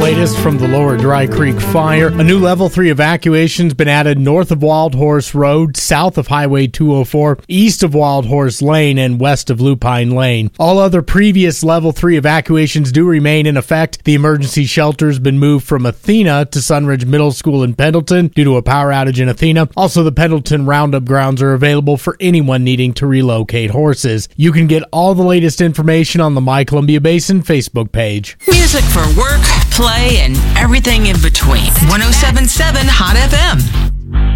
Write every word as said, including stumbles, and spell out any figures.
latest from the Lower Dry Creek fire. A new level three evacuation's been added north of Wild Horse Road, south of Highway two oh four, east of Wild Horse Lane, and west of Lupine Lane. All other previous level three evacuations do remain in effect. The emergency shelter's been moved from Athena to Sunridge Middle School in Pendleton due to a power outage in Athena. Also, the Pendleton Roundup grounds are available for anyone needing to relocate horses. You can get all the latest information on the My Columbia Basin Facebook page. Music for work, play, and everything in between. one oh seven point seven Hot F M.